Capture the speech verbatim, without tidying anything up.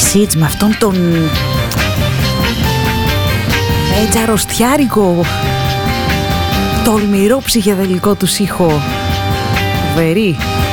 Seeds με αυτόν τον έτσι αρρωστιάρικο τολμηρό ψυχεδελικό του ήχο. Φοβερή.